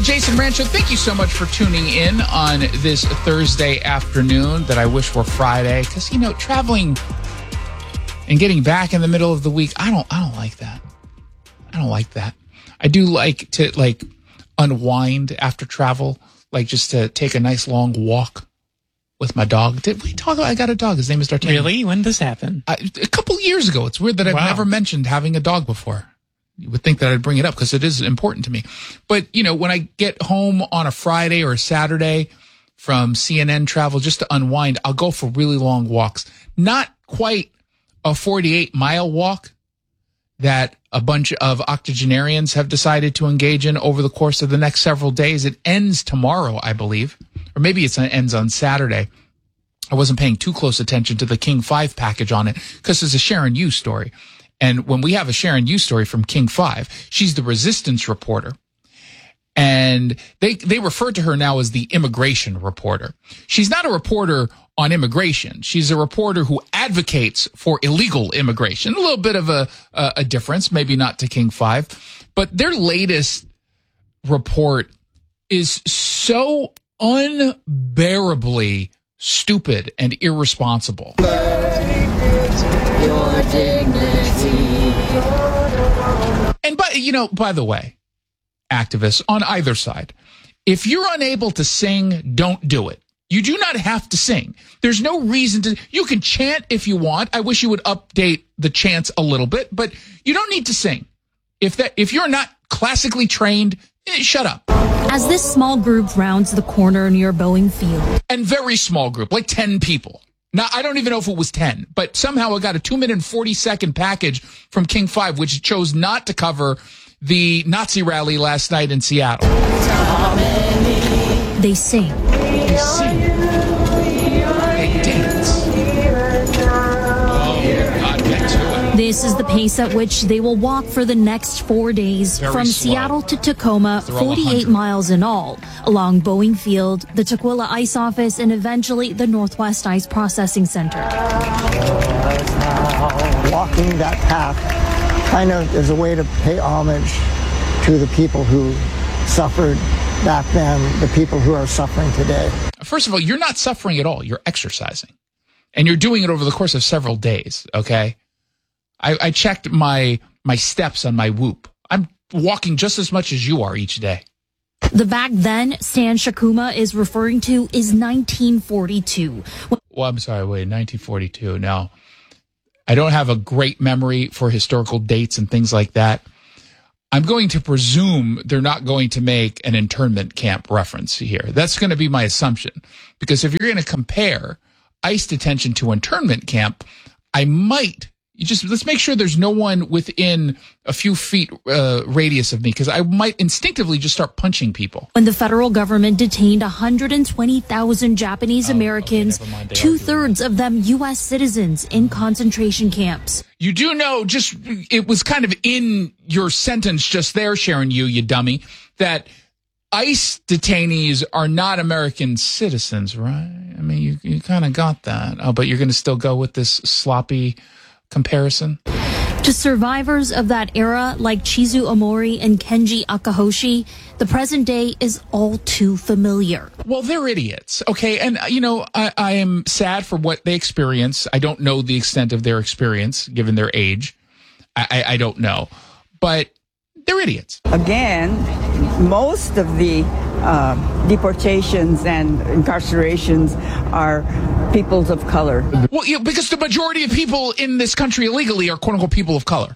Jason Rand Show. Thank you so much for tuning in on this Thursday afternoon that I wish were Friday. Because, traveling and getting back in the middle of the week, I don't like that. I don't like that. I do like to unwind after travel, just to take a nice long walk with my dog. Did we talk about? I got a dog. His name is D'Artagnan. Really? When did this happen? A couple years ago. It's weird that I've never mentioned having a dog before. You would think that I'd bring it up because it is important to me. But, when I get home on a Friday or a Saturday from CNN travel just to unwind, I'll go for really long walks. Not quite a 48-mile walk that a bunch of octogenarians have decided to engage in over the course of the next several days. It ends tomorrow, I believe. Or maybe it ends on Saturday. I wasn't paying too close attention to the King 5 package on it because it's a Sharon Yu story. And when we have a Sharon Yu story from King 5, she's the resistance reporter. And they refer to her now as the immigration reporter. She's not a reporter on immigration. She's a reporter who advocates for illegal immigration. A little bit of a difference, maybe not to King 5. But their latest report is so unbearably stupid and irresponsible. Your dignity. And by the way, activists on either side, if you're unable to sing, don't do it. You do not have to sing. There's no reason to. You can chant if you want. I wish you would update the chants a little bit, but you don't need to sing. If you're not classically trained, shut up. As this small group rounds the corner near Boeing Field. And very small group, like 10 people. Now, I don't even know if it was 10, but somehow I got a 2-minute and 40-second package from King 5, which chose not to cover the Nazi rally last night in Seattle. They sing. They sing. They dance. Oh, God, get to it. This is the pace at which they will walk for the next 4 days from Seattle to Tacoma, 48 miles in all, along Boeing Field, the Tukwila Ice Office, and eventually the Northwest Ice Processing Center. Walking that path kind of is a way to pay homage to the people who suffered back then, the people who are suffering today. First of all, you're not suffering at all. You're exercising. And you're doing it over the course of several days, okay? I checked my steps on my Whoop. I'm walking just as much as you are each day. The back then Stan Shakuma is referring to is 1942. Well, I'm sorry, wait, 1942. Now, I don't have a great memory for historical dates and things like that. I'm going to presume they're not going to make an internment camp reference here. That's going to be my assumption. Because if you're going to compare ICE detention to internment camp, I might... let's make sure there's no one within a few feet radius of me, because I might instinctively just start punching people. When the federal government detained 120,000 Japanese Americans, 2/3 of them U.S. citizens in concentration camps. You do know, it was kind of in your sentence just there, Sharon Yu, you dummy, that ICE detainees are not American citizens, right? I mean, you kind of got that. Oh, but you're going to still go with this sloppy comparison? To survivors of that era like Chizu Omori and Kenji Akahoshi, the present day is all too familiar. Well, they're idiots, okay? And, I am sad for what they experience. I don't know the extent of their experience, given their age. I don't know. But they're idiots. Again, most of the deportations and incarcerations are peoples of color. Well, because the majority of people in this country illegally are quote-unquote people of color.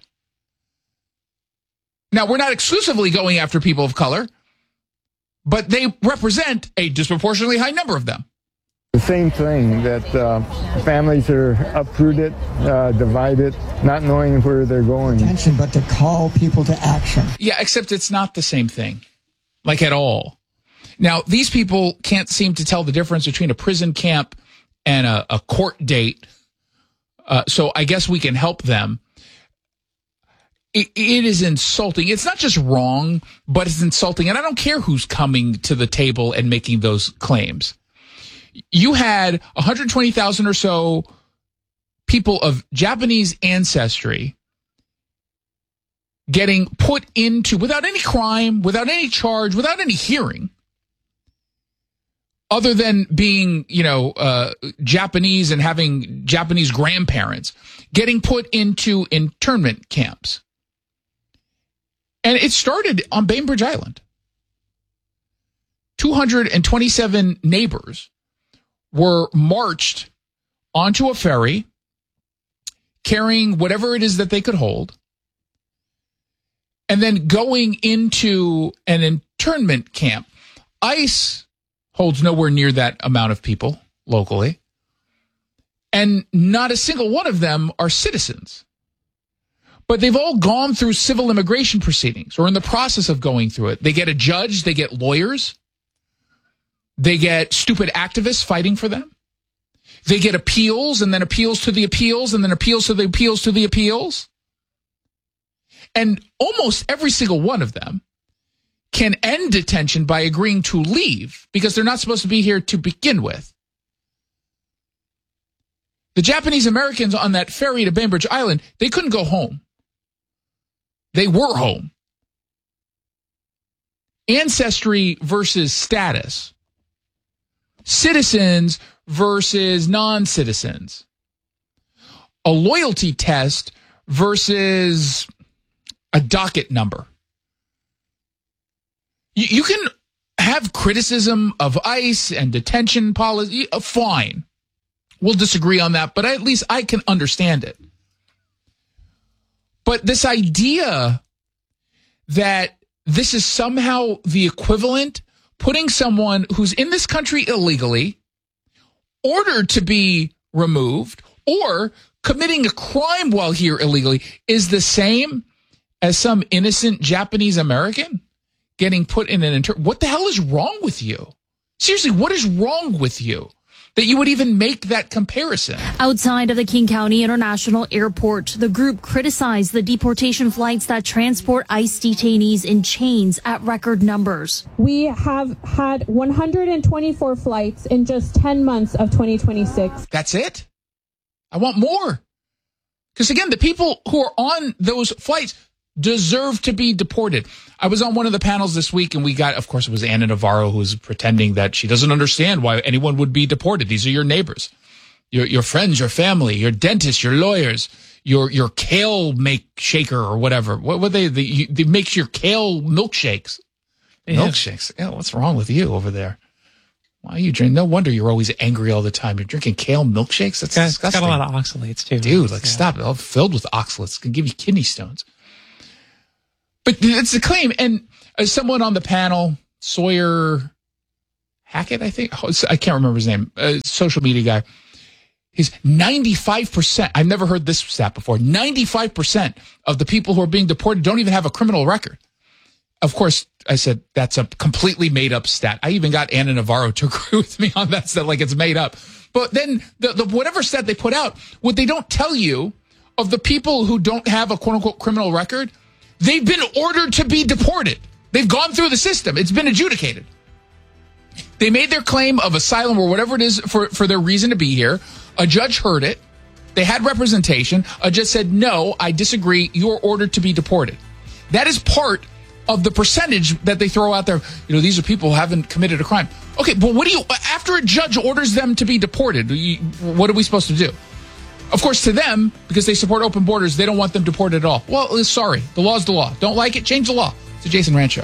Now, we're not exclusively going after people of color, but they represent a disproportionately high number of them. The same thing, that families are uprooted, divided, not knowing where they're going. But to call people to action. Yeah, except it's not the same thing, like at all. Now, these people can't seem to tell the difference between a prison camp and a court date, so I guess we can help them. It is insulting. It's not just wrong, but it's insulting, and I don't care who's coming to the table and making those claims. You had 120,000 or so people of Japanese ancestry getting put into, without any crime, without any charge, without any hearing, other than being, Japanese and having Japanese grandparents, getting put into internment camps. And it started on Bainbridge Island. 227 neighbors were marched onto a ferry, carrying whatever it is that they could hold, and then going into an internment camp. ICE holds nowhere near that amount of people locally, and not a single one of them are citizens. But they've all gone through civil immigration proceedings or in the process of going through it. They get a judge, they get lawyers, they get stupid activists fighting for them. They get appeals and then appeals to the appeals and then appeals to the appeals to the appeals. And almost every single one of them can end detention by agreeing to leave because they're not supposed to be here to begin with. The Japanese Americans on that ferry to Bainbridge Island, they couldn't go home. They were home. Ancestry versus status. Citizens versus non-citizens. A loyalty test versus a docket number. You can have criticism of ICE and detention policy. Fine. We'll disagree on that, but at least I can understand it. But this idea that this is somehow the equivalent, putting someone who's in this country illegally, ordered to be removed, or committing a crime while here illegally, is the same as some innocent Japanese American getting put in an what the hell is wrong with you? Seriously, what is wrong with you that you would even make that comparison? Outside of the King County International Airport, the group criticized the deportation flights that transport ICE detainees in chains at record numbers. We have had 124 flights in just 10 months of 2026. That's it? I want more. Because again, the people who are on those flights deserve to be deported. I was on one of the panels this week, and we got, of course, it was Anna Navarro who was pretending that she doesn't understand why anyone would be deported. These are your neighbors, your friends, your family, your dentists, your lawyers, your kale shaker or whatever. What they make your kale milkshakes. Yeah. Milkshakes. Yeah, what's wrong with you over there? Why are you drinking? No wonder you're always angry all the time. You're drinking kale milkshakes? That's disgusting. It's got a lot of oxalates too. Dude, stop it. All filled with oxalates. It's going to give you kidney stones. But it's the claim. And someone on the panel, Sawyer Hackett, I think. I can't remember his name. Social media guy. He's 95%. I've never heard this stat before. 95% of the people who are being deported don't even have a criminal record. Of course, I said that's a completely made up stat. I even got Anna Navarro to agree with me on that stat, like it's made up. But then the whatever stat they put out, what they don't tell you of the people who don't have a quote unquote criminal record, they've been ordered to be deported. They've gone through the system. It's been adjudicated. They made their claim of asylum or whatever it is for their reason to be here. A judge heard it. They had representation. A judge said, no, I disagree. You're ordered to be deported. That is part of the percentage that they throw out there. These are people who haven't committed a crime. Okay, but after a judge orders them to be deported, what are we supposed to do? Of course, to them, because they support open borders, they don't want them deported at all. Well, sorry. The law's the law. Don't like it? Change the law. It's a Jason Rancho.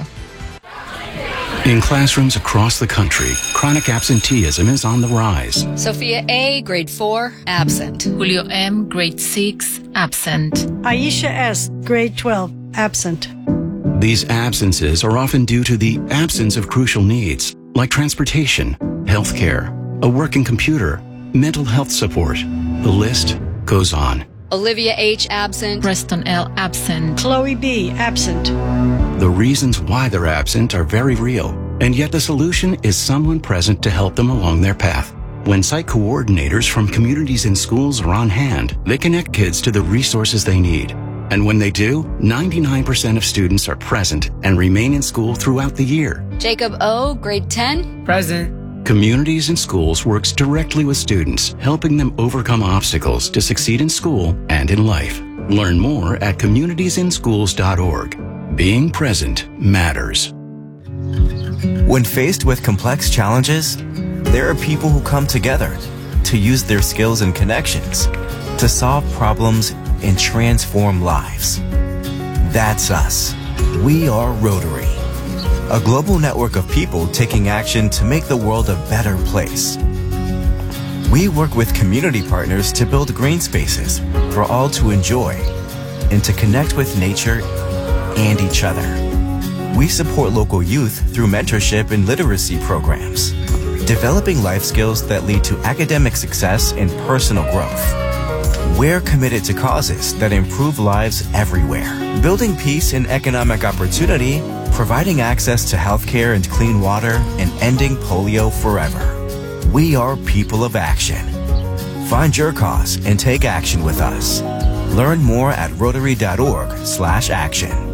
In classrooms across the country, chronic absenteeism is on the rise. Sophia A., grade 4, absent. Julio M., grade 6, absent. Aisha S., grade 12, absent. These absences are often due to the absence of crucial needs, like transportation, healthcare, a working computer, mental health support. The list goes on. Olivia H. absent. Preston L. absent. Chloe B. absent. The reasons why they're absent are very real, and yet the solution is someone present to help them along their path. When site coordinators from communities and schools are on hand, they connect kids to the resources they need. And when they do, 99% of students are present and remain in school throughout the year. Jacob O., grade 10. Present. Communities and Schools works directly with students, helping them overcome obstacles to succeed in school and in life. Learn more at communitiesinschools.org. Being present matters. When faced with complex challenges, there are people who come together to use their skills and connections to solve problems and transform lives. That's us. We are Rotary, a global network of people taking action to make the world a better place. We work with community partners to build green spaces for all to enjoy and to connect with nature and each other. We support local youth through mentorship and literacy programs, developing life skills that lead to academic success and personal growth. We're committed to causes that improve lives everywhere, building peace and economic opportunity, providing access to healthcare and clean water, and ending polio forever. We are people of action. Find your cause and take action with us. Learn more at rotary.org/action.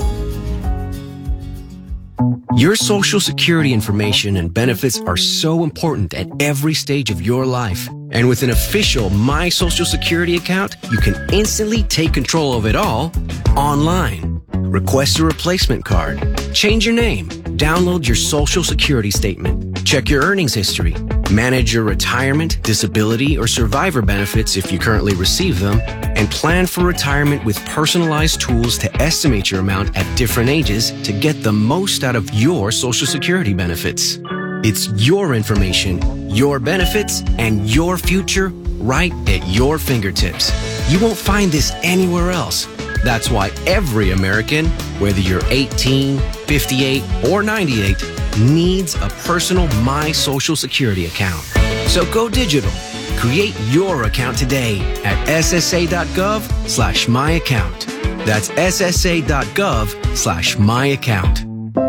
Your Social Security information and benefits are so important at every stage of your life. And with an official My Social Security account, you can instantly take control of it all online. Request a replacement card, change your name, download your Social Security statement, check your earnings history, manage your retirement, disability, or survivor benefits if you currently receive them, and plan for retirement with personalized tools to estimate your amount at different ages to get the most out of your Social Security benefits. It's your information, your benefits, and your future right at your fingertips. You won't find this anywhere else. That's why every American, whether you're 18, 58, or 98, needs a personal My Social Security account. So go digital. Create your account today at ssa.gov/myaccount. That's ssa.gov/myaccount.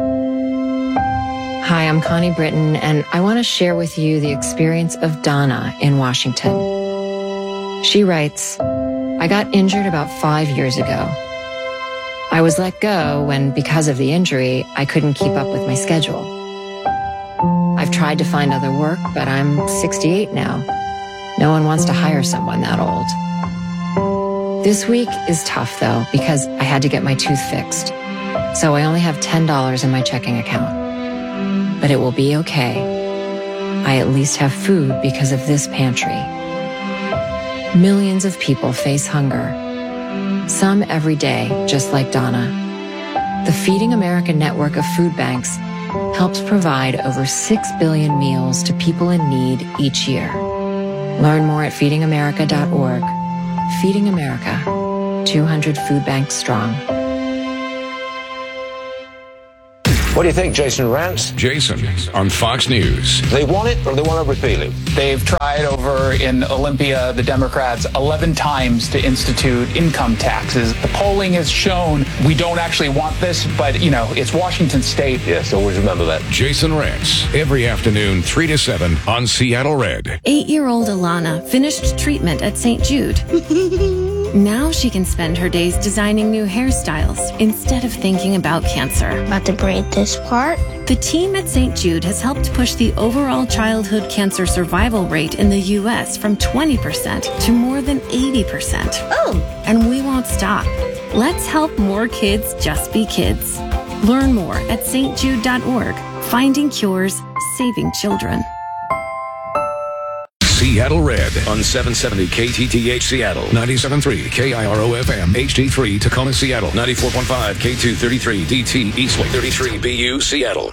Hi, I'm Connie Britton, and I want to share with you the experience of Donna in Washington. She writes, I got injured about 5 years ago. I was let go when, because of the injury, I couldn't keep up with my schedule. I've tried to find other work, but I'm 68 now. No one wants to hire someone that old. This week is tough, though, because I had to get my tooth fixed. So I only have $10 in my checking account. But it will be okay. I at least have food because of this pantry. Millions of people face hunger. Some every day, just like Donna. The Feeding America network of food banks helps provide over 6 billion meals to people in need each year. Learn more at feedingamerica.org. Feeding America, 200 food banks strong. What do you think, Jason Rantz? Jason on Fox News. They want it or they want to repeal it? They've tried over in Olympia, the Democrats, 11 times to institute income taxes. The polling has shown we don't actually want this, but, you know, it's Washington State. Yes, always remember that. Jason Rantz, every afternoon, 3 to 7 on Seattle Red. 8-year-old Alana finished treatment at St. Jude. Now she can spend her days designing new hairstyles instead of thinking about cancer. About to braid this part. The team at St. Jude has helped push the overall childhood cancer survival rate in the U.S. from 20% to more than 80%. Oh! And we won't stop. Let's help more kids just be kids. Learn more at stjude.org. Finding cures, saving children. Seattle Red on 770 KTTH Seattle, 97.3 KIRO FM, HD3 Tacoma Seattle, 94.5 K233 DT Eastway 33 BU Seattle.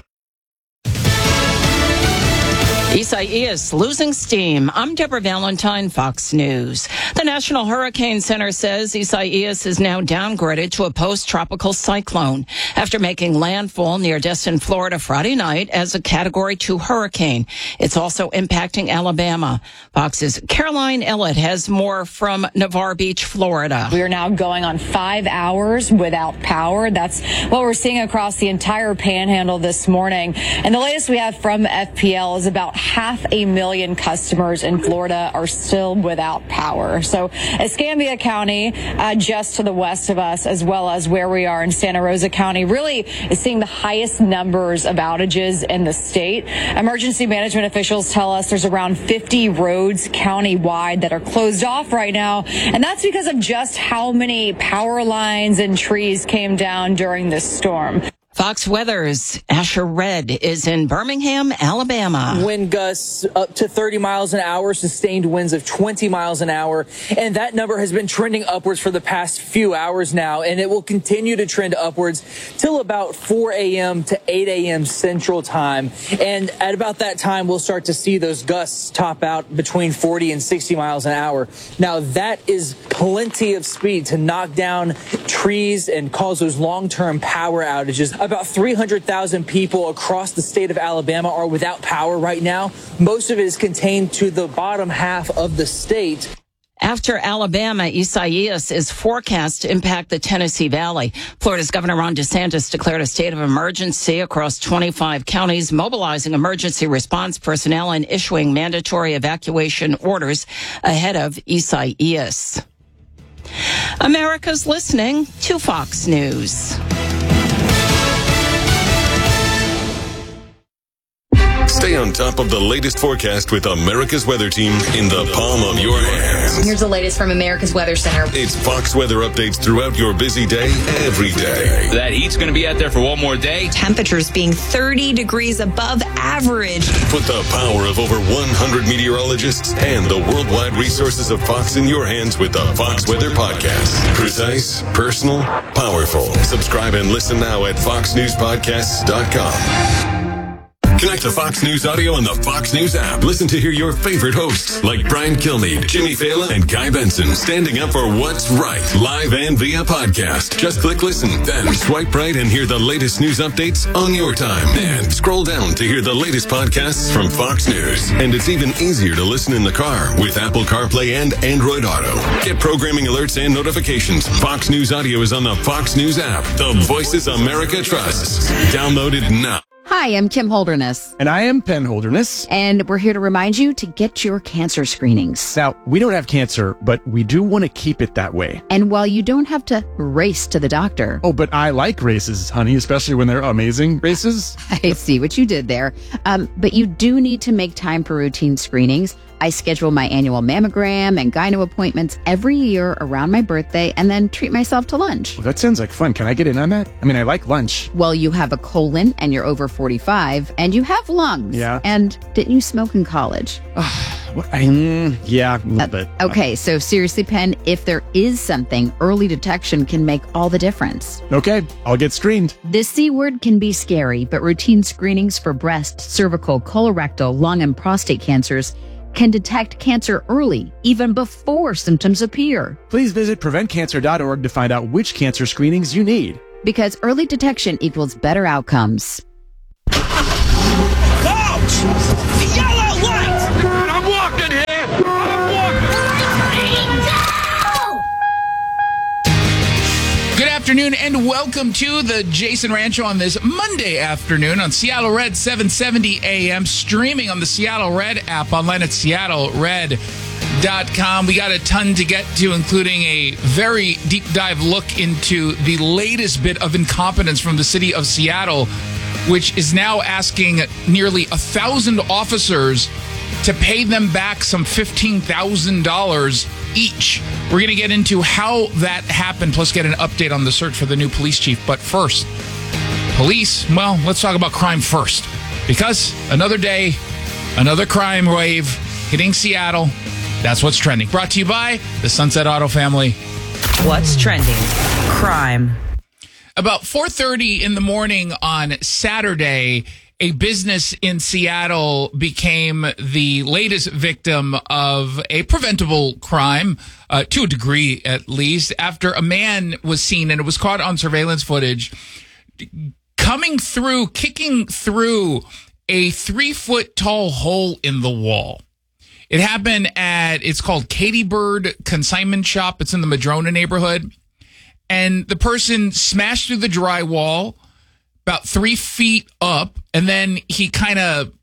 Isaias losing steam. I'm Deborah Valentine, Fox News. The National Hurricane Center says Isaias is now downgraded to a post-tropical cyclone after making landfall near Destin, Florida Friday night as a Category 2 hurricane. It's also impacting Alabama. Fox's Caroline Ellett has more from Navarre Beach, Florida. We are now going on 5 hours without power. That's what we're seeing across the entire panhandle this morning. And the latest we have from FPL is about 500,000 customers in Florida are still without power. So Escambia County, just to the west of us, as well as where we are in Santa Rosa County, really is seeing the highest numbers of outages in the state. Emergency management officials tell us there's around 50 roads countywide that are closed off right now, and that's because of just how many power lines and trees came down during this storm. Fox Weather's Asher Red is in Birmingham, Alabama. Wind gusts up to 30 miles an hour, sustained winds of 20 miles an hour. And that number has been trending upwards for the past few hours now. And it will continue to trend upwards till about 4 a.m. to 8 a.m. Central Time. And at about that time, we'll start to see those gusts top out between 40 and 60 miles an hour. Now, that is plenty of speed to knock down trees and cause those long-term power outages. About 300,000 people across the state of Alabama are without power right now. Most of it is contained to the bottom half of the state. After Alabama, Isaias is forecast to impact the Tennessee Valley. Florida's Governor Ron DeSantis declared a state of emergency across 25 counties, mobilizing emergency response personnel and issuing mandatory evacuation orders ahead of Isaias. America's listening to Fox News. Stay on top of the latest forecast with America's Weather Team in the palm of your hands. Here's the latest from America's Weather Center. It's Fox weather updates throughout your busy day, every day. That heat's going to be out there for one more day. Temperatures being 30 degrees above average. Put the power of over 100 meteorologists and the worldwide resources of Fox in your hands with the Fox Weather Podcast. Precise, personal, powerful. Subscribe and listen now at foxnewspodcasts.com. Connect to Fox News Audio on the Fox News app. Listen to hear your favorite hosts like Brian Kilmeade, Jimmy Fallon, and Guy Benson standing up for what's right, live and via podcast. Just click listen, then swipe right and hear the latest news updates on your time. And scroll down to hear the latest podcasts from Fox News. And it's even easier to listen in the car with Apple CarPlay and Android Auto. Get programming alerts and notifications. Fox News Audio is on the Fox News app. The voices America trusts. Download it now. Hi, I'm Kim Holderness. And I am Penn Holderness. And we're here to remind you to get your cancer screenings. Now, we don't have cancer, but we do want to keep it that way. And while you don't have to race to the doctor. Oh, but I like races, honey, especially when they're amazing races. I see what you did there. But you do need to make time for routine screenings. I schedule my annual mammogram and gyno appointments every year around my birthday and then treat myself to lunch. Well, that sounds like fun. Can I get in on that? I mean, I like lunch. Well, you have a colon and you're over 45 and you have lungs. Yeah. And didn't you smoke in college? Yeah, a little bit. Okay, so seriously, Penn, if there is something, early detection can make all the difference. Okay, I'll get screened. The C word can be scary, but routine screenings for breast, cervical, colorectal, lung, and prostate cancers can detect cancer early, even before symptoms appear. Please visit preventcancer.org to find out which cancer screenings you need. Because early detection equals better outcomes. Ouch! Yellow light! I'm walking here! Good afternoon and welcome to the Jason Rancho on this Monday afternoon on Seattle Red 770 AM, streaming on the Seattle Red app, online at seattlered.com. We got a ton to get to, including a very deep dive look into the latest bit of incompetence from the city of Seattle, which is now asking nearly 1,000 officers to pay them back some $15,000 each. We're going to get into how that happened, plus get an update on the search for the new police chief. But first, police, well, let's talk about crime first. Because another day, another crime wave hitting Seattle. That's what's trending. Brought to you by the Sunset Auto family. What's trending? Crime. About 4:30 in the morning on Saturday, a business in Seattle became the latest victim of a preventable crime, to a degree at least, after a man was seen, and it was caught on surveillance footage, kicking through a 3-foot tall hole in the wall. It happened it's called Katie Bird Consignment Shop. It's in the Madrona neighborhood. And the person smashed through the drywall about 3 feet up, and then he kind of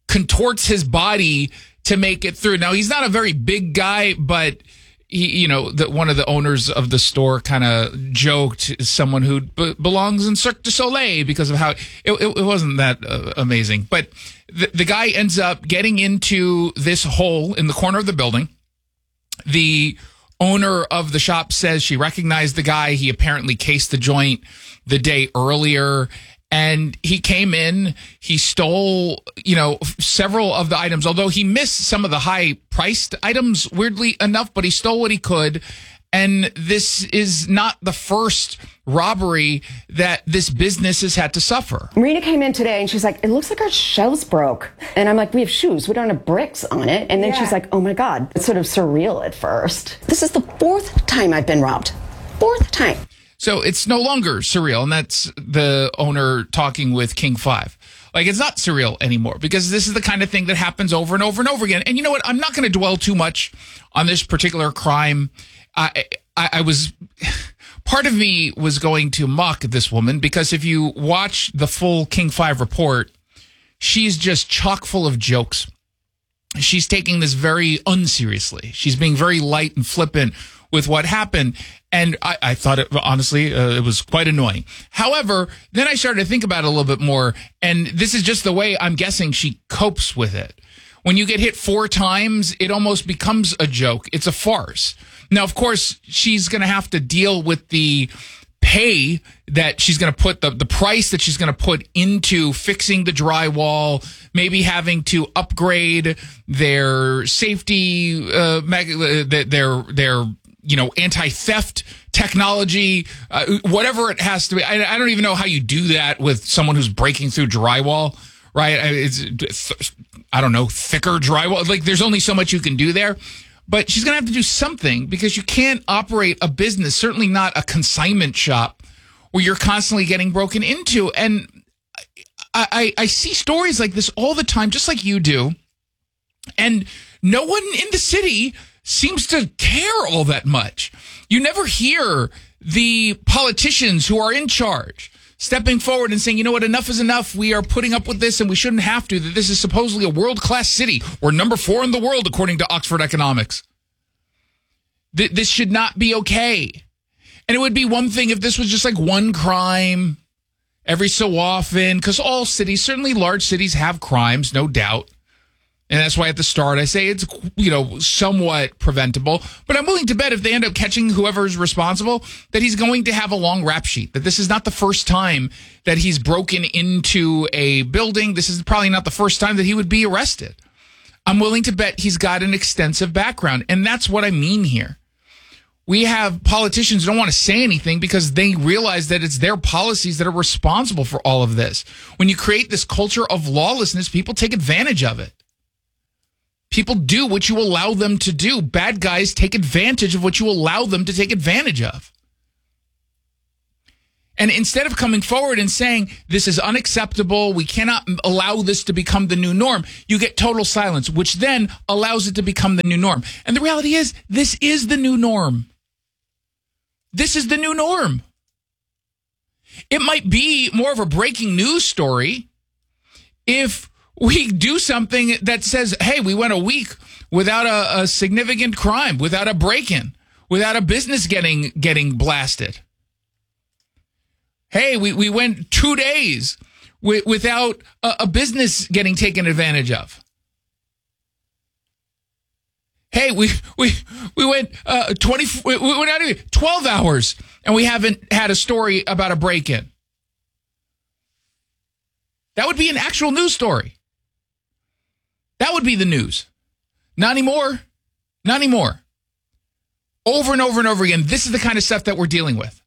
contorts his body to make it through. Now, he's not a very big guy, but he, one of the owners of the store kind of joked, someone who belongs in Cirque du Soleil, because of how it wasn't that amazing. But the guy ends up getting into this hole in the corner of the building. The owner of the shop says she recognized the guy. He apparently cased the joint the day earlier. And he came in, he stole, several of the items, although he missed some of the high-priced items, weirdly enough, but he stole what he could. And this is not the first robbery that this business has had to suffer. Marina came in today and she's like, it looks like our shelves broke. And I'm like, we have shoes. We don't have bricks on it. And then she's like, oh my God. It's sort of surreal at first. This is the 4th time I've been robbed. 4th time. So it's no longer surreal. And that's the owner talking with King 5. Like, it's not surreal anymore because this is the kind of thing that happens over and over and over again. And you know what? I'm not going to dwell too much on this particular crime. I was, part of me was going to mock this woman because if you watch the full King 5 report, she's just chock full of jokes. She's taking this very unseriously. She's being very light and flippant with what happened. And I thought it, honestly, it was quite annoying. However, then I started to think about it a little bit more. And this is just the way I'm guessing she copes with it. When you get hit 4 times, it almost becomes a joke. It's a farce. Now, of course, she's going to have to deal with the pay that she's going to put, the price that she's going to put into fixing the drywall, maybe having to upgrade their safety, their anti-theft technology, whatever it has to be. I don't even know how you do that with someone who's breaking through drywall, right? I don't know, thicker drywall. Like, there's only so much you can do there. But she's going to have to do something because you can't operate a business, certainly not a consignment shop, where you're constantly getting broken into. And I see stories like this all the time, just like you do. And no one in the city seems to care all that much. You never hear the politicians who are in charge stepping forward and saying, you know what, enough is enough. We are putting up with this and we shouldn't have to. That this is supposedly a world-class city. We're number 4 in the world, according to Oxford Economics. This should not be okay. And it would be one thing if this was just like one crime every so often, because all cities, certainly large cities, have crimes, no doubt. And that's why at the start I say it's, somewhat preventable. But I'm willing to bet if they end up catching whoever's responsible, that he's going to have a long rap sheet. That this is not the first time that he's broken into a building. This is probably not the first time that he would be arrested. I'm willing to bet he's got an extensive background. And that's what I mean here. We have politicians who don't want to say anything because they realize that it's their policies that are responsible for all of this. When you create this culture of lawlessness, people take advantage of it. People do what you allow them to do. Bad guys take advantage of what you allow them to take advantage of. And instead of coming forward and saying, this is unacceptable, we cannot allow this to become the new norm, you get total silence, which then allows it to become the new norm. And the reality is, this is the new norm. This is the new norm. It might be more of a breaking news story if we do something that says, hey, we went a week without a significant crime, without a break-in, without a business getting blasted. Hey, we went 2 days without a business getting taken advantage of. Hey, we went 12 hours and we haven't had a story about a break-in. That would be an actual news story. That would be the news. Not anymore. Not anymore. Over and over and over again, this is the kind of stuff that we're dealing with.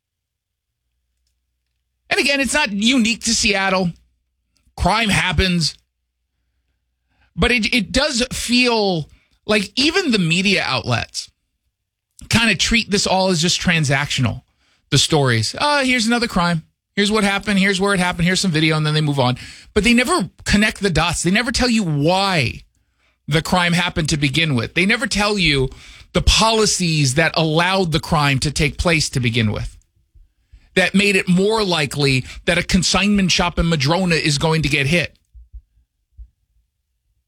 And again, it's not unique to Seattle. Crime happens. But it does feel like even the media outlets kind of treat this all as just transactional. The stories. Here's another crime. Here's what happened. Here's where it happened. Here's some video, and then they move on. But they never connect the dots. They never tell you why the crime happened to begin with. They never tell you the policies that allowed the crime to take place to begin with, that made it more likely that a consignment shop in Madrona is going to get hit.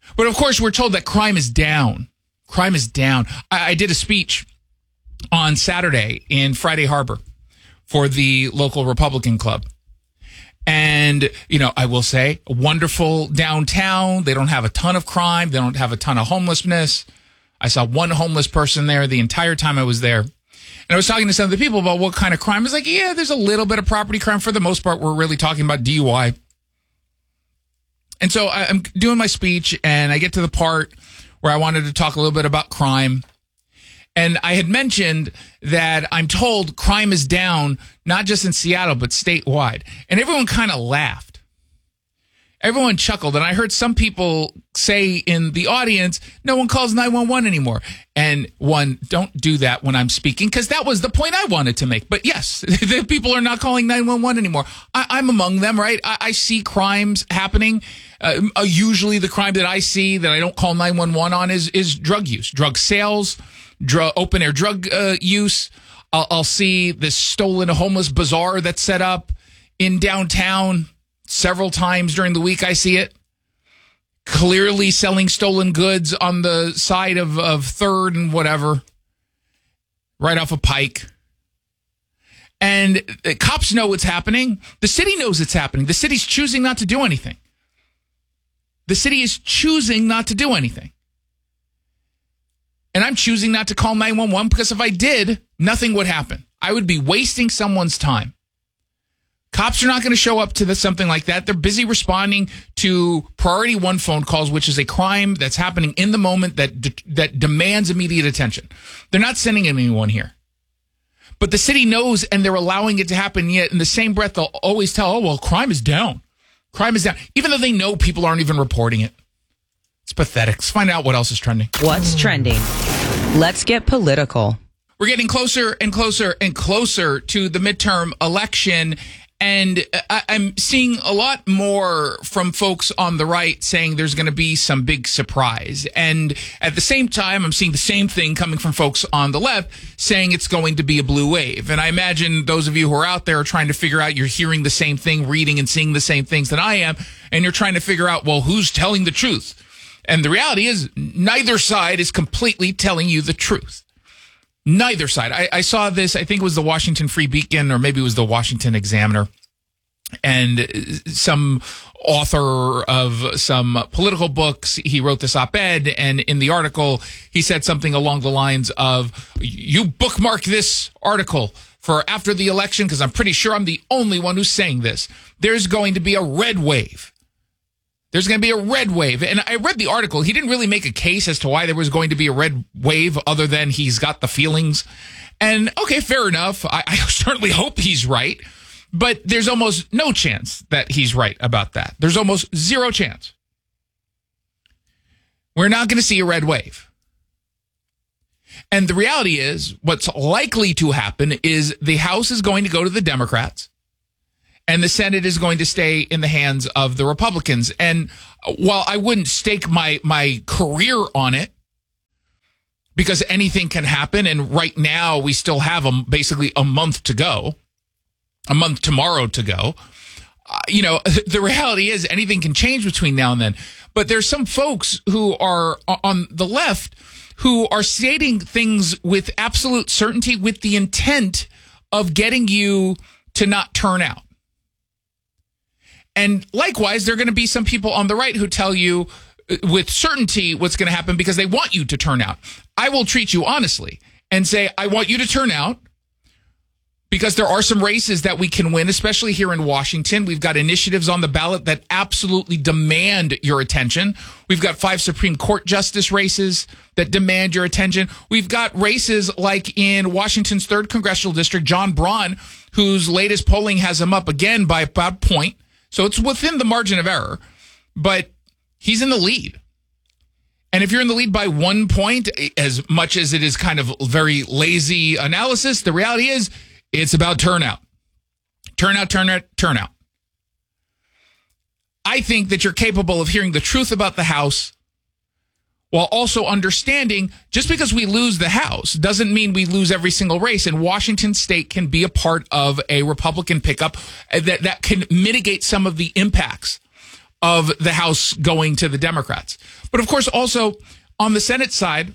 But of course, we're told that crime is down. Crime is down. I did a speech on Saturday in Friday Harbor for the local Republican club. And, I will say, wonderful downtown. They don't have a ton of crime. They don't have a ton of homelessness. I saw one homeless person there the entire time I was there. And I was talking to some of the people about what kind of crime. I was like, yeah, there's a little bit of property crime. For the most part, we're really talking about DUI. And so I'm doing my speech, and I get to the part where I wanted to talk a little bit about crime. And I had mentioned that I'm told crime is down, not just in Seattle, but statewide. And everyone kind of laughed. Everyone chuckled. And I heard some people say in the audience, no one calls 911 anymore. And don't do that when I'm speaking, because that was the point I wanted to make. But yes, the people are not calling 911 anymore. I'm among them, right? I see crimes happening. Usually the crime that I see that I don't call 911 on is drug use, drug sales, open air drug use. I'll see this stolen homeless bazaar that's set up in downtown several times during the week. I see it clearly selling stolen goods on the side of 3rd and whatever, right off of Pike. And the cops know what's happening. The city knows it's happening. The city's choosing not to do anything. The city is choosing not to do anything. And I'm choosing not to call 911 because if I did, nothing would happen. I would be wasting someone's time. Cops are not going to show up to something like that. They're busy responding to priority 1 phone calls, which is a crime that's happening in the moment that demands immediate attention. They're not sending anyone here. But the city knows, and they're allowing it to happen, yet in the same breath, they'll always tell, oh, well, crime is down. Crime is down, even though they know people aren't even reporting it. It's pathetic. Let's find out what else is trending. What's trending? Let's get political. We're getting closer and closer and closer to the midterm election. And I'm seeing a lot more from folks on the right saying there's going to be some big surprise. And at the same time, I'm seeing the same thing coming from folks on the left saying it's going to be a blue wave. And I imagine those of you who are out there are trying to figure out, you're hearing the same thing, reading and seeing the same things that I am. And you're trying to figure out, well, who's telling the truth? And the reality is neither side is completely telling you the truth. Neither side. I saw this, I think it was the Washington Free Beacon, or maybe it was the Washington Examiner. And some author of some political books, he wrote this op-ed, and in the article, he said something along the lines of, you bookmark this article for after the election, because I'm pretty sure I'm the only one who's saying this. There's going to be a red wave. There's going to be a red wave. And I read the article. He didn't really make a case as to why there was going to be a red wave other than he's got the feelings. And okay, fair enough. I certainly hope he's right. But there's almost no chance that he's right about that. There's almost zero chance. We're not going to see a red wave. And the reality is, what's likely to happen is the House is going to go to the Democrats, and the Senate is going to stay in the hands of the Republicans. And while I wouldn't stake my career on it, because anything can happen, and right now we still have basically a month to go, a month tomorrow to go, the reality is anything can change between now and then. But there's some folks who are on the left who are stating things with absolute certainty with the intent of getting you to not turn out. And likewise, there are going to be some people on the right who tell you with certainty what's going to happen because they want you to turn out. I will treat you honestly and say, I want you to turn out because there are some races that we can win, especially here in Washington. We've got initiatives on the ballot that absolutely demand your attention. We've got 5 Supreme Court justice races that demand your attention. We've got races like in Washington's 3rd Congressional District, John Braun, whose latest polling has him up again by about a point. So it's within the margin of error, but he's in the lead. And if you're in the lead by 1 point, as much as it is kind of very lazy analysis, the reality is it's about turnout. Turnout. I think that you're capable of hearing the truth about the House while also understanding just because we lose the House doesn't mean we lose every single race. And Washington State can be a part of a Republican pickup that can mitigate some of the impacts of the House going to the Democrats. But of course, also on the Senate side,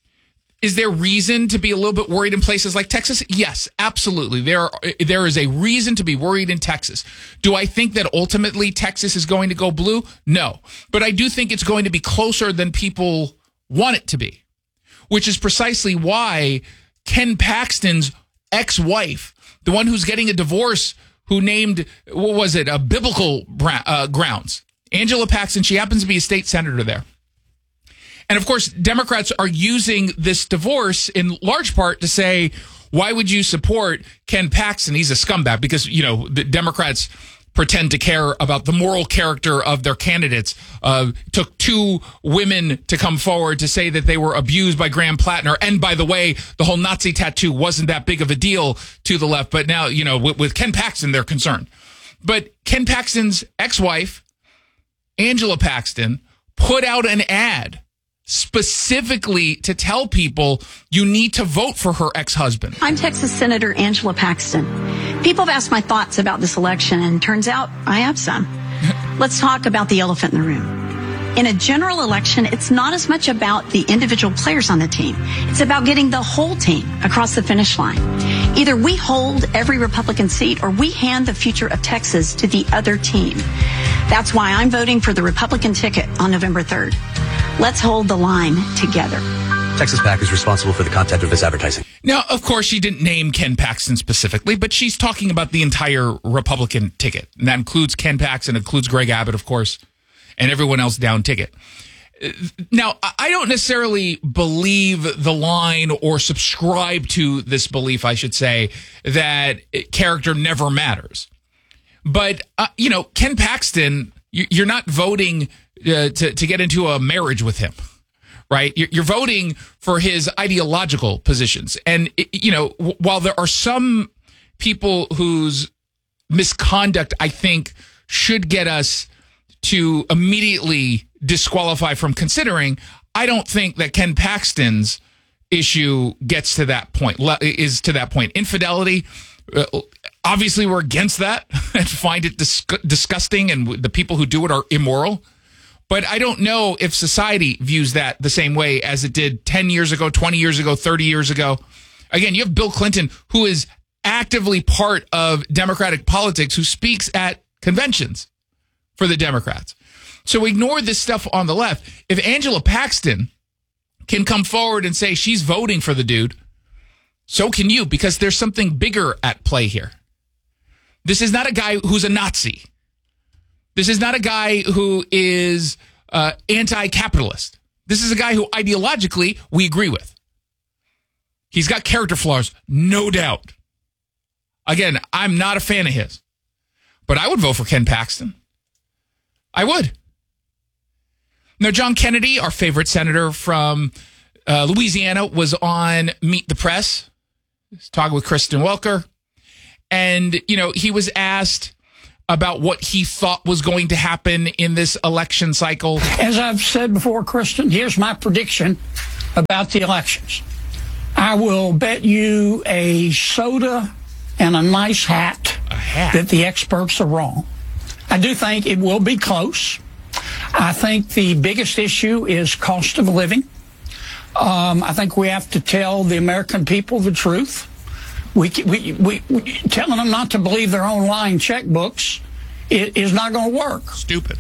is there reason to be a little bit worried in places like Texas? Yes, absolutely. There is a reason to be worried in Texas. Do I think that ultimately Texas is going to go blue? No. But I do think it's going to be closer than people want it to be, which is precisely why Ken Paxton's ex-wife, the one who's getting a divorce, who named, what was it, biblical grounds, Angela Paxton, she happens to be a state senator there. And of course, Democrats are using this divorce in large part to say, why would you support Ken Paxton? He's a scumbag, because, you know, the Democrats pretend to care about the moral character of their candidates. Took 2 women to come forward to say that they were abused by Graham Plattner. And by the way, the whole Nazi tattoo wasn't that big of a deal to the left. But now, you know, with Ken Paxton, they're concerned. But Ken Paxton's ex-wife, Angela Paxton, put out an ad specifically to tell people you need to vote for her ex-husband. I'm Texas Senator Angela Paxton. People have asked my thoughts about this election, and turns out I have some. Let's talk about the elephant in the room. In a general election, it's not as much about the individual players on the team. It's about getting the whole team across the finish line. Either we hold every Republican seat or we hand the future of Texas to the other team. That's why I'm voting for the Republican ticket on November 3rd. Let's hold the line together. Texas PAC is responsible for the content of this advertising. Now, of course, she didn't name Ken Paxton specifically, but she's talking about the entire Republican ticket. And that includes Ken Paxton, includes Greg Abbott, of course, and everyone else down ticket. Now, I don't necessarily believe the line or subscribe to this belief, I should say, that character never matters. But, you know, Ken Paxton, you're not voting to get into a marriage with him, right? You're voting for his ideological positions. And, you know, while there are some people whose misconduct, I think, should get us to immediately disqualify from considering, I don't think that Ken Paxton's issue gets to that point, is to that point. Infidelity, obviously we're against that and find it disgusting, and the people who do it are immoral. But I don't know if society views that the same way as it did 10 years ago, 20 years ago, 30 years ago. Again, you have Bill Clinton, who is actively part of Democratic politics, who speaks at conventions for the Democrats. So ignore this stuff on the left. If Angela Paxton can come forward and say she's voting for the dude, so can you, because there's something bigger at play here. This is not a guy who's a Nazi. This is not a guy who is anti-capitalist. This is a guy who ideologically we agree with. He's got character flaws, no doubt. Again, I'm not a fan of his. But I would vote for Ken Paxton. I would. Now, John Kennedy, our favorite senator from Louisiana, was on Meet the Press, talking with Kristen Welker. And, you know, he was asked about what he thought was going to happen in this election cycle. As I've said before, Kristen, here's my prediction about the elections. I will bet you a soda and a nice hat, that the experts are wrong. I do think it will be close. I think the biggest issue is cost of living. I think we have to tell the American people the truth. We telling them not to believe their own lying checkbooks is not going to work. Stupid.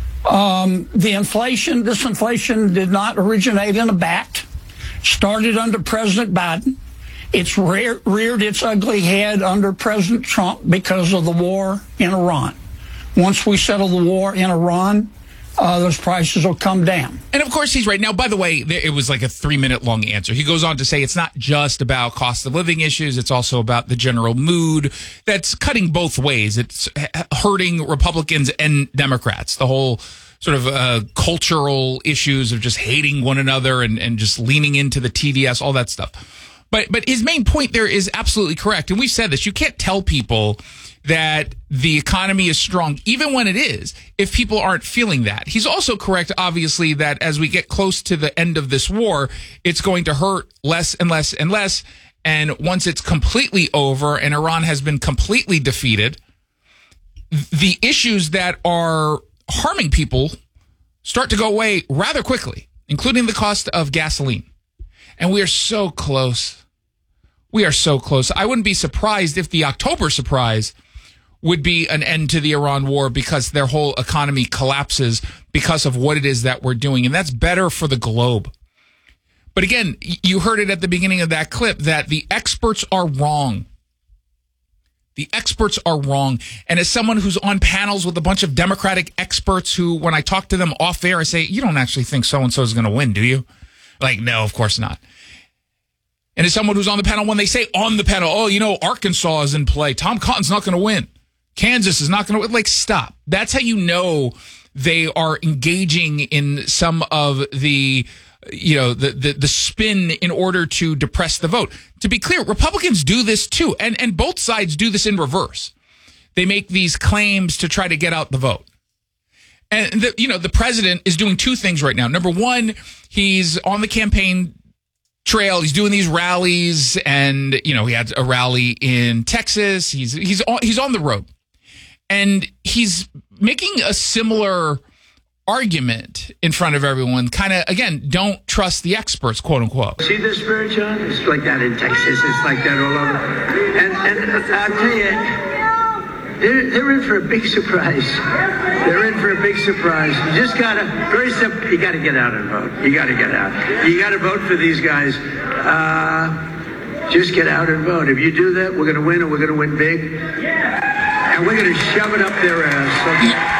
This inflation did not originate in a vat. Started under President Biden. It's reared its ugly head under President Trump because of the war in Iran. Once we settle the war in Iran, those prices will come down. And of course, he's right. Now, by the way, it was like a 3-minute long answer. He goes on to say it's not just about cost of living issues. It's also about the general mood that's cutting both ways. It's hurting Republicans and Democrats. The whole sort of cultural issues of just hating one another and just leaning into the TDS, all that stuff. But his main point there is absolutely correct. And we've said this. You can't tell people that the economy is strong, even when it is, if people aren't feeling that. He's also correct, obviously, that as we get close to the end of this war, it's going to hurt less and less and less. And once it's completely over and Iran has been completely defeated, the issues that are harming people start to go away rather quickly, including the cost of gasoline. And we are so close. We are so close. I wouldn't be surprised if the October surprise would be an end to the Iran war because their whole economy collapses because of what it is that we're doing. And that's better for the globe. But again, you heard it at the beginning of that clip that the experts are wrong. The experts are wrong. And as someone who's on panels with a bunch of Democratic experts who, when I talk to them off air, I say, you don't actually think so-and-so is going to win, do you? Like, no, of course not. And as someone who's on the panel, when they say on the panel, oh, you know, Arkansas is in play. Tom Cotton's not going to win. Kansas is not going to win. Like, stop. That's how you know they are engaging in some of the, you know, the spin in order to depress the vote. To be clear, Republicans do this too. And both sides do this in reverse. They make these claims to try to get out the vote. And, the president is doing two things right now. Number one, he's on the campaign trail. He's doing these rallies, and, he had a rally in Texas. He's on the road, and he's making a similar argument in front of everyone. Kind of, again, don't trust the experts, quote unquote. See the spirit, John? It's like that in Texas. It's like that all over. And I'll tell you, they're in for a big surprise. They're in for a big surprise. You just gotta, very simple, you gotta get out and vote. You gotta get out. You gotta vote for these guys. Just get out and vote. If you do that, we're gonna win, and we're gonna win big. And we're gonna shove it up their ass.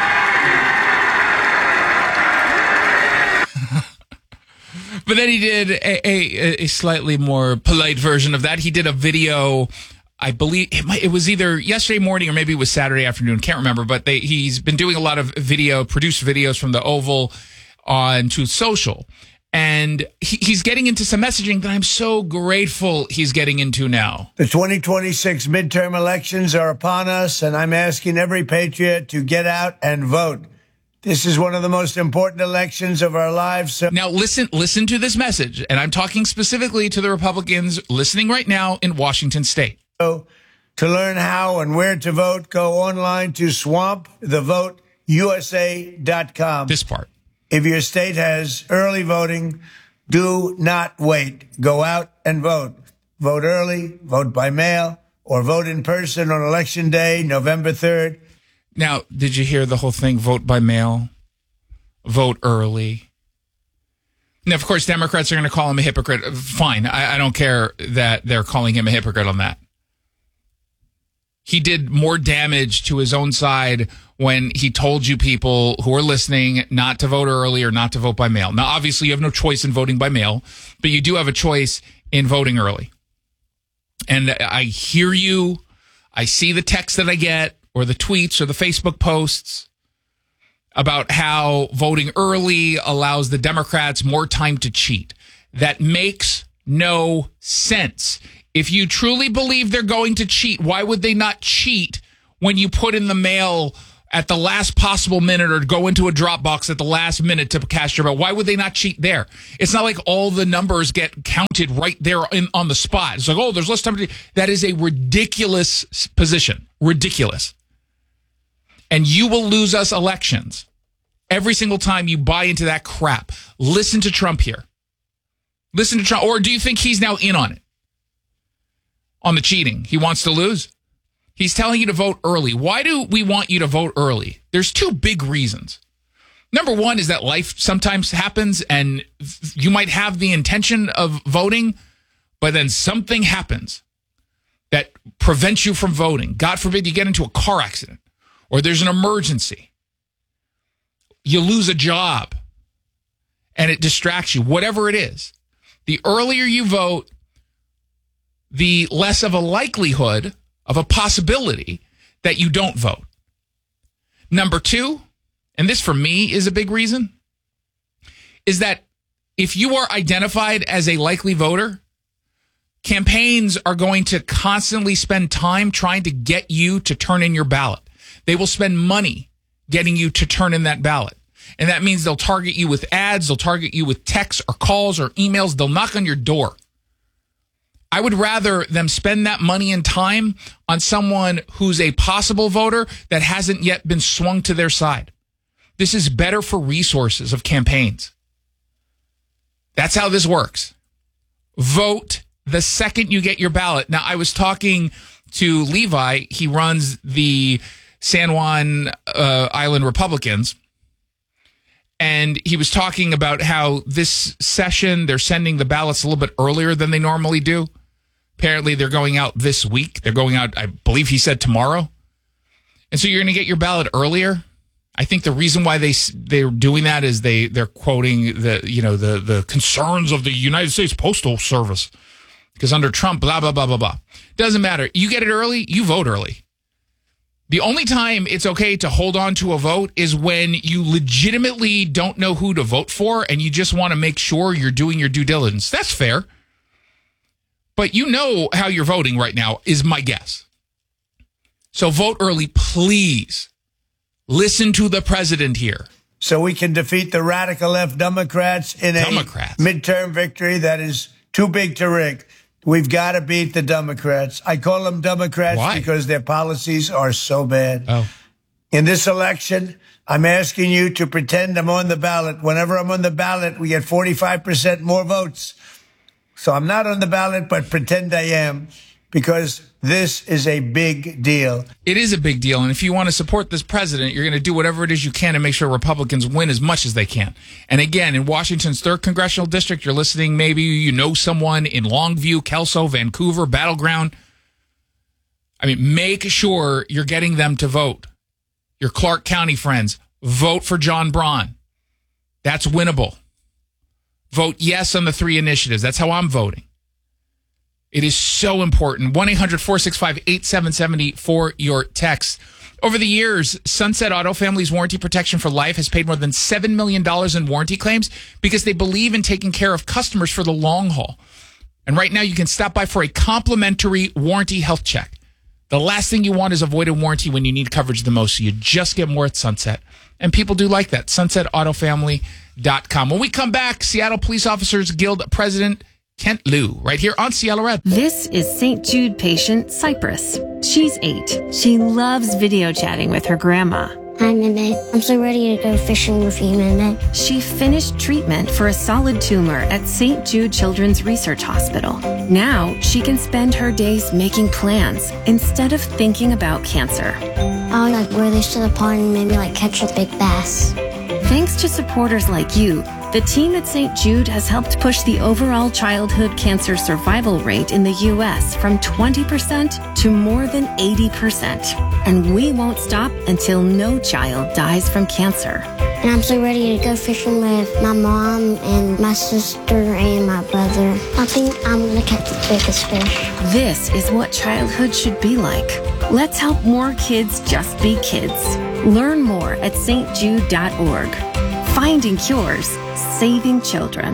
But then he did a slightly more polite version of that. He did a video, I believe it was either yesterday morning or maybe it was Saturday afternoon. Can't remember, but he's been doing a lot of produced videos from the Oval on Truth Social. And he's getting into some messaging that I'm so grateful he's getting into now. The 2026 midterm elections are upon us, and I'm asking every patriot to get out and vote. This is one of the most important elections of our lives. So now listen to this message, and I'm talking specifically to the Republicans listening right now in Washington State. To learn how and where to vote, go online to swampthevoteusa.com. This part. If your state has early voting, do not wait. Go out and vote. Vote early, vote by mail, or vote in person on Election Day, November 3rd. Now, did you hear the whole thing? Vote by mail, vote early. Now, of course, Democrats are going to call him a hypocrite. Fine. I don't care that they're calling him a hypocrite on that. He did more damage to his own side when he told you people who are listening not to vote early or not to vote by mail. Now, obviously, you have no choice in voting by mail, but you do have a choice in voting early. And I hear you. I see the text that I get, or the tweets or the Facebook posts about how voting early allows the Democrats more time to cheat. That makes no sense. If you truly believe they're going to cheat, why would they not cheat when you put in the mail at the last possible minute or go into a drop box at the last minute to cast your vote? Why would they not cheat there? It's not like all the numbers get counted right there on the spot. It's like, oh, there's less time to. That is a ridiculous position. Ridiculous. And you will lose us elections every single time you buy into that crap. Listen to Trump here. Listen to Trump. Or do you think he's now in on it? On the cheating. He wants to lose? He's telling you to vote early. Why do we want you to vote early? There's two big reasons. Number one is that life sometimes happens and you might have the intention of voting, but then something happens that prevents you from voting. God forbid you get into a car accident. Or there's an emergency. You lose a job and it distracts you, whatever it is. The earlier you vote, the less of a likelihood of a possibility that you don't vote. Number two, and this for me is a big reason, is that if you are identified as a likely voter, campaigns are going to constantly spend time trying to get you to turn in your ballot. They will spend money getting you to turn in that ballot. And that means they'll target you with ads, they'll target you with texts or calls or emails, they'll knock on your door. I would rather them spend that money and time on someone who's a possible voter that hasn't yet been swung to their side. This is better for resources of campaigns. That's how this works. Vote the second you get your ballot. Now, I was talking to Levi. He runs the San Juan Island Republicans. And he was talking about how this session, they're sending the ballots a little bit earlier than they normally do. Apparently, they're going out this week. They're going out, I believe he said tomorrow. And so you're going to get your ballot earlier. I think the reason why they're doing that is they're quoting the concerns of the United States Postal Service. Because under Trump, blah, blah, blah, blah, blah. Doesn't matter. You get it early, you vote early. The only time it's okay to hold on to a vote is when you legitimately don't know who to vote for and you just want to make sure you're doing your due diligence. That's fair. But you know how you're voting right now is my guess. So vote early, please. Listen to the president here. So we can defeat the radical left Democrats in a midterm victory that is too big to rig. We've got to beat the Democrats. I call them Democrats because their policies are so bad. Oh. In this election, I'm asking you to pretend I'm on the ballot. Whenever I'm on the ballot, we get 45% more votes. So I'm not on the ballot, but pretend I am, because this is a big deal. It is a big deal. And if you want to support this president, you're going to do whatever it is you can to make sure Republicans win as much as they can. And again, in Washington's 3rd Congressional District, you're listening, maybe you know someone in Longview, Kelso, Vancouver, Battleground. I mean, make sure you're getting them to vote. Your Clark County friends, vote for John Braun. That's winnable. Vote yes on the 3 initiatives. That's how I'm voting. It is so important. 1-800-465-8770 for your text. Over the years, Sunset Auto Family's Warranty Protection for Life has paid more than $7 million in warranty claims because they believe in taking care of customers for the long haul. And right now, you can stop by for a complimentary warranty health check. The last thing you want is avoided warranty when you need coverage the most, so you just get more at Sunset. And people do like that. SunsetAutoFamily.com. When we come back, Seattle Police Officers Guild President Kent Liu, right here on Seattle Red. This is St. Jude patient Cypress. She's 8. She loves video chatting with her grandma. Hi, Mimi. I'm so ready to go fishing with you, Mimi. She finished treatment for a solid tumor at St. Jude Children's Research Hospital. Now she can spend her days making plans instead of thinking about cancer. I would like release to the pond and maybe like catch a big bass. Thanks to supporters like you, the team at St. Jude has helped push the overall childhood cancer survival rate in the U.S. from 20% to more than 80%. And we won't stop until no child dies from cancer. And I'm so ready to go fishing with my mom and my sister and my brother. I think I'm going to catch the biggest fish. This is what childhood should be like. Let's help more kids just be kids. Learn more at stjude.org. Finding cures, saving children.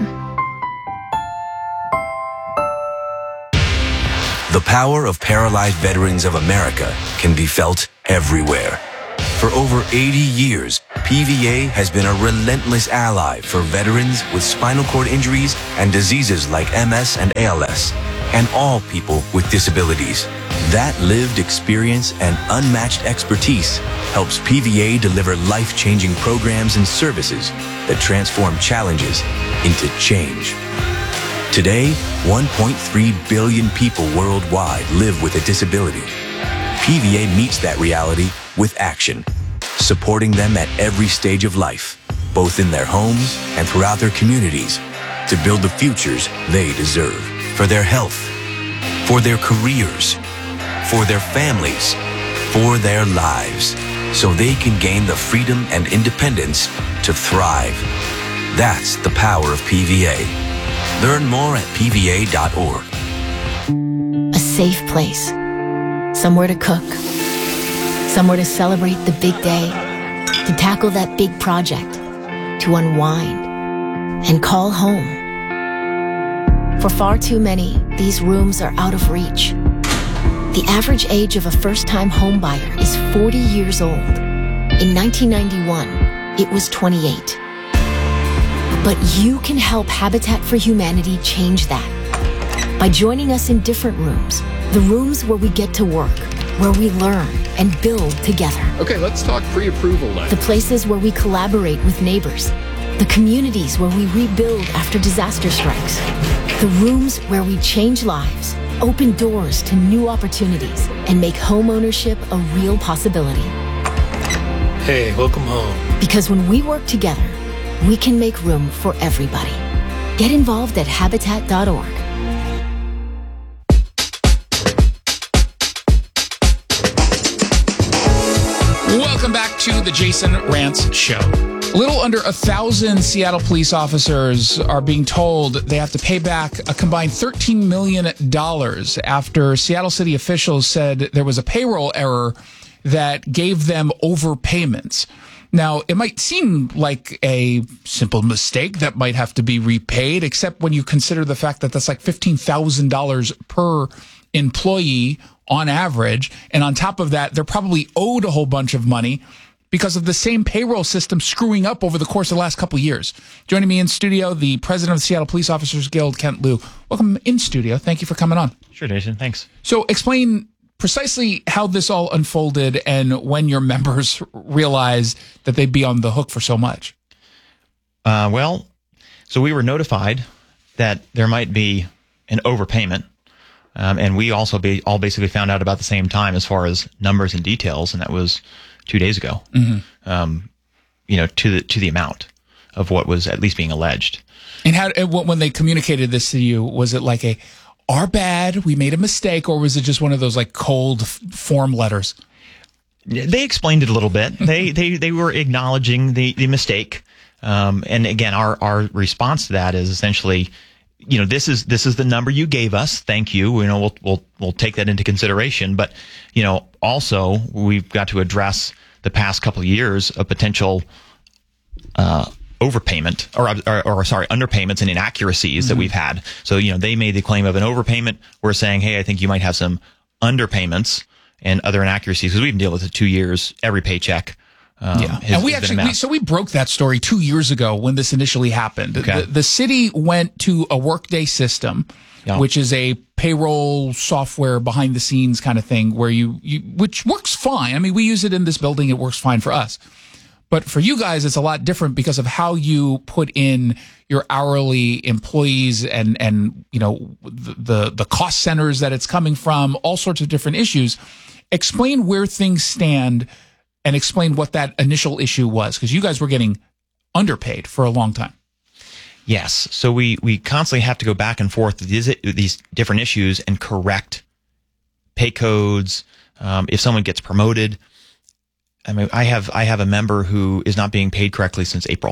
The power of Paralyzed Veterans of America can be felt everywhere. For over 80 years, PVA has been a relentless ally for veterans with spinal cord injuries and diseases like MS and ALS, and all people with disabilities. That lived experience and unmatched expertise helps PVA deliver life-changing programs and services that transform challenges into change. Today, 1.3 billion people worldwide live with a disability. PVA meets that reality with action, supporting them at every stage of life, both in their homes and throughout their communities, to build the futures they deserve for their health, for their careers, for their families, for their lives, so they can gain the freedom and independence to thrive. That's the power of PVA. Learn more at PVA.org. A safe place. Somewhere to cook. Somewhere to celebrate the big day. To tackle that big project. To unwind. And call home. For far too many, these rooms are out of reach. The average age of a first-time homebuyer is 40 years old. In 1991, it was 28. But you can help Habitat for Humanity change that by joining us in different rooms, the rooms where we get to work, where we learn and build together. Okay, let's talk pre-approval then. The places where we collaborate with neighbors. The communities where we rebuild after disaster strikes. The rooms where we change lives, open doors to new opportunities, and make home ownership a real possibility. Hey, welcome home. Because when we work together, we can make room for everybody. Get involved at Habitat.org. Welcome back to the Jason Rantz Show. A little under 1,000 Seattle police officers are being told they have to pay back a combined $13 million after Seattle city officials said there was a payroll error that gave them overpayments. Now, it might seem like a simple mistake that might have to be repaid, except when you consider the fact that that's like $15,000 per employee on average. And on top of that, they're probably owed a whole bunch of money because of the same payroll system screwing up over the course of the last couple of years. Joining me in studio, the president of the Seattle Police Officers Guild, Kent Liu. Welcome in studio. Thank you for coming on. Sure, Jason. Thanks. So explain precisely how this all unfolded and when your members realized that they'd be on the hook for so much. So we were notified that there might be an overpayment. And we also all basically found out about the same time as far as numbers and details, and that was 2 days ago. To the amount of what was at least being alleged. And when they communicated this to you, was it like our bad, we made a mistake, or was it just one of those like cold form letters? They explained it a little bit. They were acknowledging the mistake. And again, our response to that is essentially, this is the number you gave us. Thank you. We'll take that into consideration. But, also we've got to address the past couple of years of potential, overpayment or underpayments and inaccuracies that we've had. So, they made the claim of an overpayment. We're saying, hey, I think you might have some underpayments and other inaccuracies because we've been dealing with it 2 years, every paycheck. And we broke that story 2 years ago when this initially happened. Okay. The city went to a Workday system, which is a payroll software behind the scenes kind of thing where which works fine. I mean, we use it in this building. It works fine for us. But for you guys, it's a lot different because of how you put in your hourly employees and the cost centers that it's coming from, all sorts of different issues. Explain where things stand and explain what that initial issue was, because you guys were getting underpaid for a long time. Yes. So we constantly have to go back and forth with these different issues and correct pay codes. If someone gets promoted, I mean, I have a member who is not being paid correctly since April.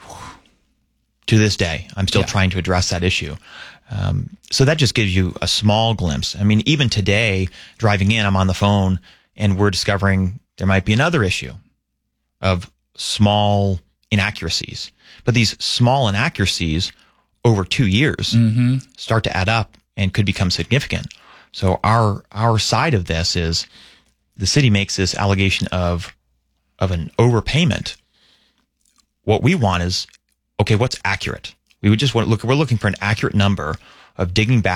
To this day, I'm still trying to address that issue. So that just gives you a small glimpse. I mean, even today, driving in, I'm on the phone and we're discovering there might be another issue of small inaccuracies. But these small inaccuracies over 2 years start to add up and could become significant. So our side of this is the city makes this allegation of an overpayment. What we want is, okay, what's accurate? We would just we're looking for an accurate number of digging back